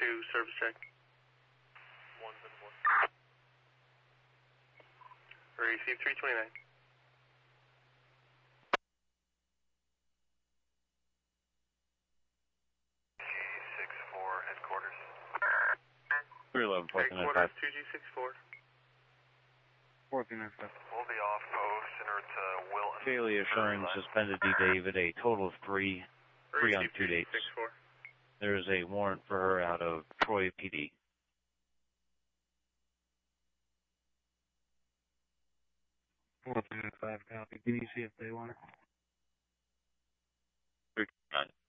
service check. 1-4. Receive 329. G64 headquarters. 311, 1495. Headquarters 2G64. 1495. We'll be off post en route to Wilton. Daily assuring suspended D. David, a total of three on 2 dates. There is a warrant for her out of Troy PD. 1495 copy. Can you see if they want it? 329.